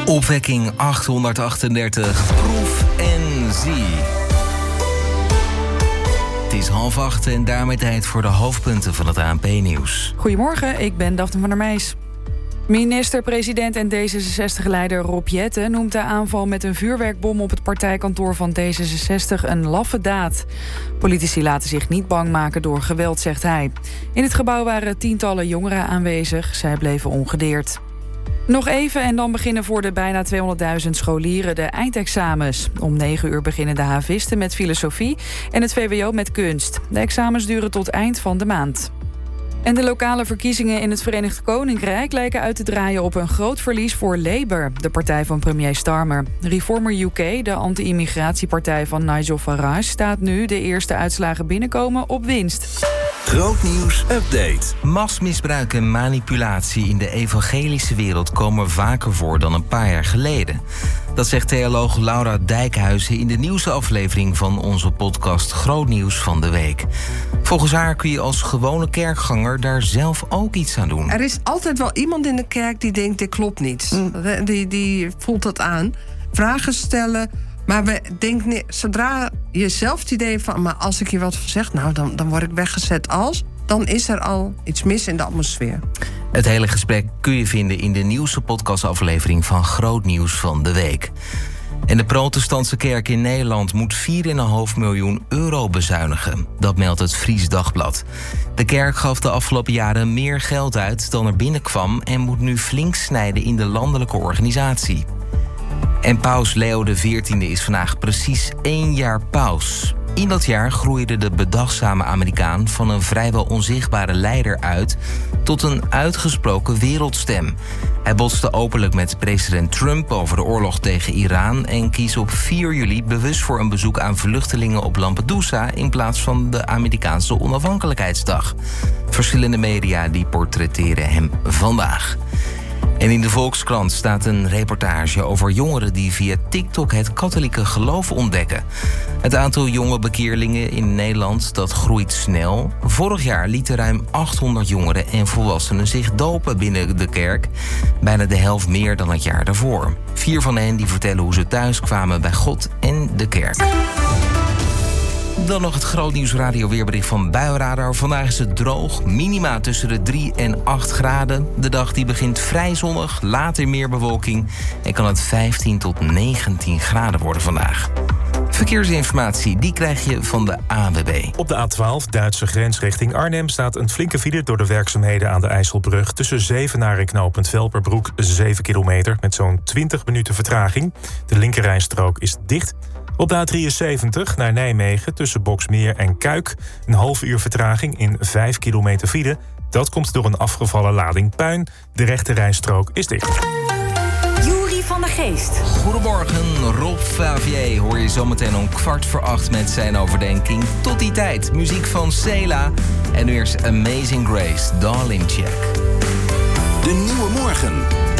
Opwekking 838, proef en zie. Het is 7:30 en daarmee tijd voor de hoofdpunten van het ANP-nieuws. Goedemorgen, ik ben Daphne van der Meijs. Minister-president en D66-leider Rob Jetten noemt de aanval met een vuurwerkbom op het partijkantoor van D66 een laffe daad. Politici laten zich niet bang maken door geweld, zegt hij. In het gebouw waren tientallen jongeren aanwezig. Zij bleven ongedeerd. Nog even en dan beginnen voor de bijna 200.000 scholieren de eindexamens. Om 9 uur beginnen de havisten met filosofie en het VWO met kunst. De examens duren tot eind van de maand. En de lokale verkiezingen in het Verenigd Koninkrijk lijken uit te draaien op een groot verlies voor Labour, de partij van premier Starmer. Reformer UK, de anti-immigratiepartij van Nigel Farage, staat nu de eerste uitslagen binnenkomen op winst. Grootnieuws update. Machtsmisbruik en manipulatie in de evangelische wereld komen vaker voor dan een paar jaar geleden. Dat zegt theoloog Laura Dijkhuizen in de nieuwste aflevering van onze podcast Grootnieuws van de Week. Volgens haar kun je als gewone kerkganger daar zelf ook iets aan doen. Er is altijd wel iemand in de kerk die denkt, dit klopt niet. Die voelt dat aan. Vragen stellen. Maar we denken niet, zodra je zelf het idee van, maar als ik hier wat van zeg, nou, dan word ik weggezet als, dan is er al iets mis in de atmosfeer. Het hele gesprek kun je vinden in de nieuwste podcastaflevering van Grootnieuws van de Week. En de protestantse kerk in Nederland moet 4,5 miljoen euro bezuinigen. Dat meldt het Fries Dagblad. De kerk gaf de afgelopen jaren meer geld uit dan er binnenkwam en moet nu flink snijden in de landelijke organisatie. En paus Leo XIV is vandaag precies 1 jaar paus. In dat jaar groeide de bedachtzame Amerikaan van een vrijwel onzichtbare leider uit tot een uitgesproken wereldstem. Hij botste openlijk met president Trump over de oorlog tegen Iran en kies op 4 juli bewust voor een bezoek aan vluchtelingen op Lampedusa in plaats van de Amerikaanse onafhankelijkheidsdag. Verschillende media die portretteren hem vandaag. En in de Volkskrant staat een reportage over jongeren die via TikTok het katholieke geloof ontdekken. Het aantal jonge bekeerlingen in Nederland dat groeit snel. Vorig jaar lieten ruim 800 jongeren en volwassenen zich dopen binnen de kerk. Bijna de helft meer dan het jaar daarvoor. 4 van hen die vertellen hoe ze thuis kwamen bij God en de kerk. Dan nog het Grootnieuws Radio weerbericht van Buienradar. Vandaag is het droog, minima tussen de 3 en 8 graden. De dag die begint vrij zonnig, later meer bewolking en kan het 15 tot 19 graden worden vandaag. Verkeersinformatie, die krijg je van de ANWB. Op de A12, Duitse grens richting Arnhem, staat een flinke file door de werkzaamheden aan de IJsselbrug. Tussen Zevenaar en knooppunt Velperbroek 7 kilometer met zo'n 20 minuten vertraging. De linkerrijstrook is dicht. Op de A73 naar Nijmegen tussen Boksmeer en Kuik een half uur vertraging in 5 kilometer file. Dat komt door een afgevallen lading puin. De rechterrijstrook is dicht. Juri van der Geest. Goedemorgen, Rob Favier hoor je zometeen om 7:15 met zijn overdenking. Tot die tijd, muziek van Cela. En nu eerst Amazing Grace, Darling Check. De nieuwe morgen.